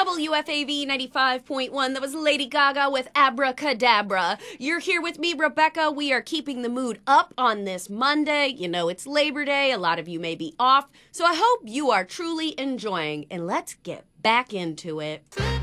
WFAV 95.1. That was Lady Gaga with Abracadabra. You're here with me, Rebecca. We are keeping the mood up on this Monday. You know, it's Labor Day. A lot of you may be off. So I hope you are truly enjoying. And let's get back into it.